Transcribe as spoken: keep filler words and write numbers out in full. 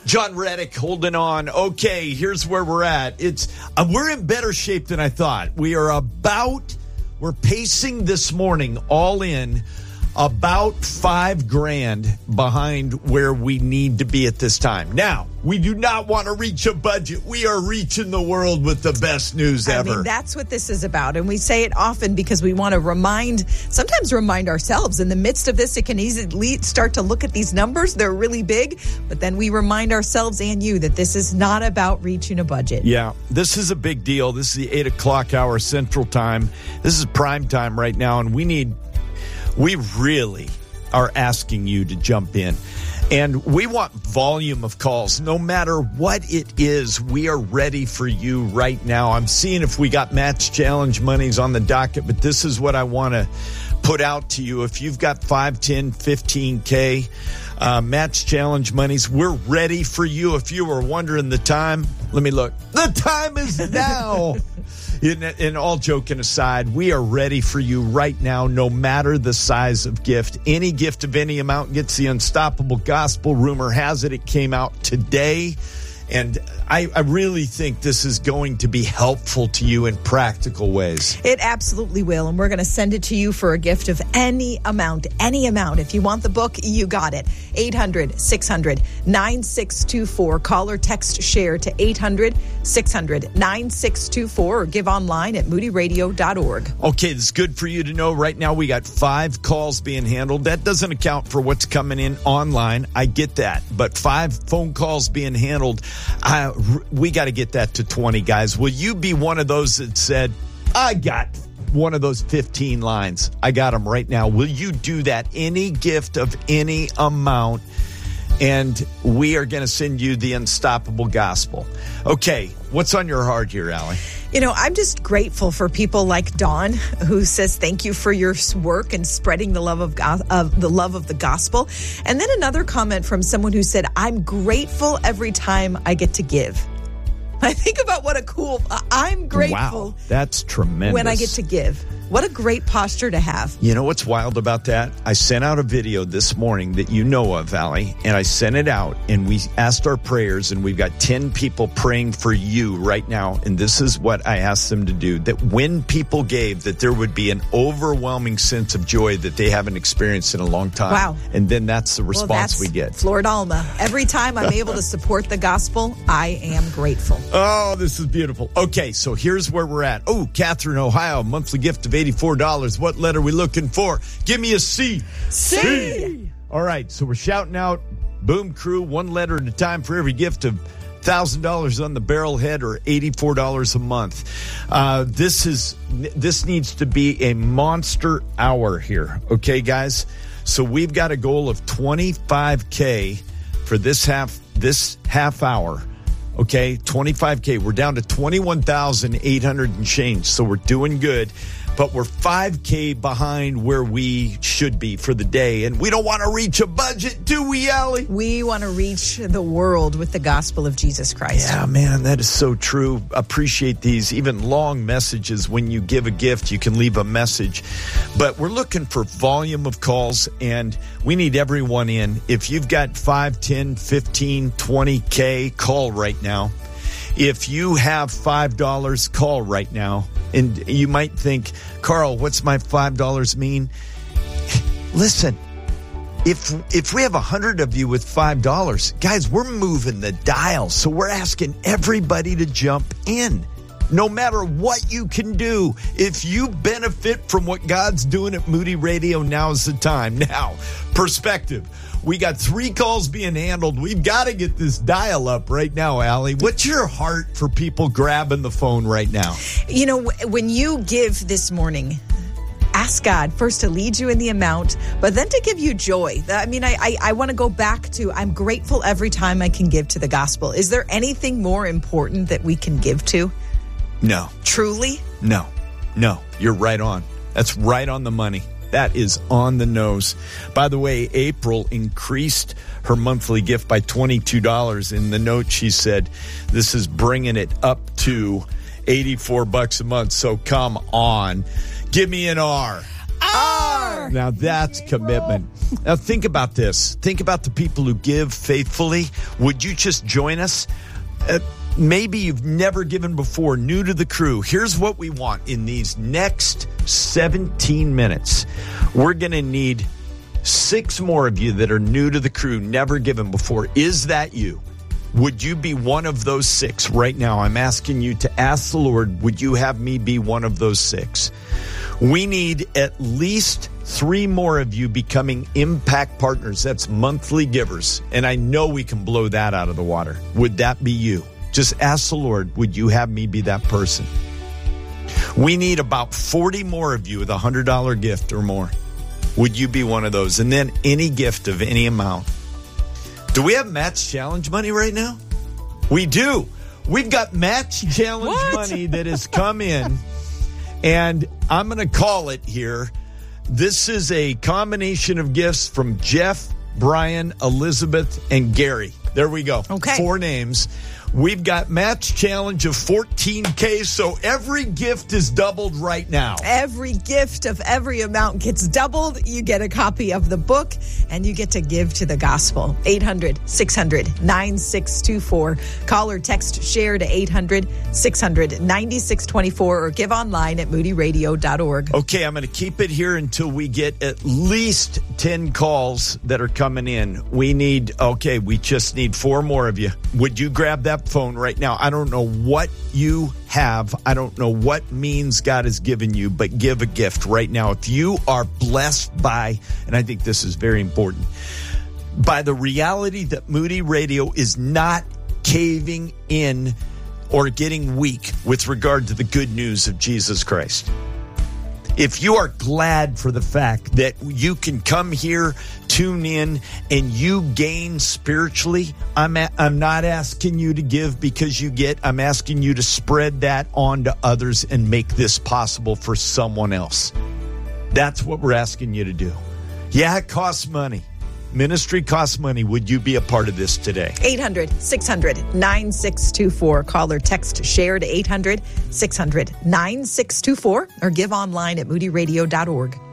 John Reddick holding on. Okay, here's where we're at. It's uh, we're in better shape than I thought. We are about, we're pacing this morning all in about five grand behind where we need to be at this time. Now, we do not want to reach a budget. We are reaching the world with the best news ever. I mean, that's what this is about. And we say it often because we want to remind, sometimes remind ourselves. In the midst of this, it can easily start to look at these numbers. They're really big. But then we remind ourselves and you that this is not about reaching a budget. Yeah, this is a big deal. This is the eight o'clock hour Central Time. This is prime time right now. And we need... We really are asking you to jump in. And we want volume of calls. No matter what it is, we are ready for you right now. I'm seeing if we got match challenge monies on the docket, but this is what I want to put out to you. If you've got five, ten, fifteen K uh, match challenge monies, we're ready for you. If you were wondering the time, let me look. The time is now. In, in all joking aside, we are ready for you right now, no matter the size of gift. Any gift of any amount gets the Unstoppable Gospel. Rumor has it, it came out today. And I, I really think this is going to be helpful to you in practical ways. It absolutely will. And we're going to send it to you for a gift of any amount, any amount. If you want the book, you got it. eight hundred, six hundred, nine six two four. Call or text share to eight hundred, six hundred, nine six two four or give online at moody radio dot org. Okay, it's good for you to know. Right now, we got five calls being handled. That doesn't account for what's coming in online. I get that. But five phone calls being handled. Uh, we got to get that to twenty, guys. Will you be one of those that said, I got one of those fifteen lines? I got them right now. Will you do that? Any gift of any amount, and we are going to send you the Unstoppable Gospel. Okay, what's on your heart here, Allie? You know, I'm just grateful for people like Dawn, who says thank you for your work and spreading the love of, go- of the love of the gospel. And then another comment from someone who said, I'm grateful every time I get to give. I think about what a cool, I'm grateful. Wow, that's tremendous. When I get to give. What a great posture to have. You know what's wild about that? I sent out a video this morning that you know of, Allie, and I sent it out, and we asked our prayers, and we've got ten people praying for you right now, and this is what I asked them to do, that when people gave, that there would be an overwhelming sense of joy that they haven't experienced in a long time. Wow. And then that's the response well, that's we get. Florida Alma. Every time I'm able to support the gospel, I am grateful. Oh, this is beautiful. Okay, so here's where we're at. Oh, Catherine, Ohio, monthly gift of eighty-four dollars. What letter are we looking for? Give me a C. C. C. All right, so we're shouting out Boom Crew, one letter at a time for every gift of one thousand dollars on the barrelhead or eighty-four dollars a month. Uh, this is this needs to be a monster hour here, okay, guys? So we've got a goal of twenty-five K for this half this half hour. Okay, twenty-five K. We're down to twenty-one thousand eight hundred and change, so we're doing good. But we're five K behind where we should be for the day. And we don't want to reach a budget, do we, Allie? We want to reach the world with the gospel of Jesus Christ. Yeah, man, that is so true. Appreciate these, even long messages. When you give a gift, you can leave a message. But we're looking for volume of calls, and we need everyone in. If you've got five, ten, fifteen, twenty K, call right now. If you have five dollars, call right now. And you might think, Carl, what's my five dollars mean? Listen, if if we have one hundred of you with five dollars, guys, we're moving the dial. So we're asking everybody to jump in. No matter what you can do, if you benefit from what God's doing at Moody Radio, now's the time. Now, perspective. We got three calls being handled. We've got to get this dial up right now, Allie. What's your heart for people grabbing the phone right now? You know, when you give this morning, ask God first to lead you in the amount, but then to give you joy. I mean, I, I, I want to go back to, I'm grateful every time I can give to the gospel. Is there anything more important that we can give to? No. Truly? No. No. You're right on. That's right on the money. That is on the nose. By the way, April increased her monthly gift by twenty-two dollars. In the note, she said, this is bringing it up to eighty-four bucks a month. So come on. Give me an R. R. more. Now that's commitment. Now think about this. Think about the people who give faithfully. Would you just join us? Uh, maybe you've never given before, new to the crew. Here's what we want in these next seventeen minutes. We're going to need six more of you that are new to the crew, never given before. Is that you? Would you be one of those six right now? I'm asking you to ask the Lord, would you have me be one of those six? We need at least three more of you becoming impact partners. That's monthly givers. And I know we can blow that out of the water. Would that be you? Just ask the Lord, would you have me be that person? We need about forty more of you with a one hundred dollars gift or more. Would you be one of those? And then any gift of any amount. Do we have Matt's Challenge money right now? We do. We've got Matt's Challenge What? money that has come in. And I'm going to call it here. This is a combination of gifts from Jeff, Brian, Elizabeth, and Gary. There we go. Okay. Four names. We've got Matt's Challenge of fourteen K, so every gift is doubled right now. Every gift of every amount gets doubled. You get a copy of the book, and you get to give to the gospel. eight hundred, six hundred, nine six two four. Call or text share to eight hundred, six hundred, ninety-six twenty-four or give online at moody radio dot org. Okay, I'm going to keep it here until we get at least ten calls that are coming in. We need, okay, we just need four more of you. Would you grab that phone right now? I don't know what you have. I don't know what means God has given you, but give a gift right now. If you are blessed by, and I think this is very important, by the reality that Moody Radio is not caving in or getting weak with regard to the good news of Jesus Christ. If you are glad for the fact that you can come here, tune in, and you gain spiritually, I'm a, I'm not asking you to give because you get. I'm asking you to spread that on to others and make this possible for someone else. That's what we're asking you to do. Yeah, it costs money. Ministry costs money. Would you be a part of this today? eight hundred, six hundred, nine six two four. Call or text share to eight hundred, six hundred, nine six two four or give online at moody radio dot org.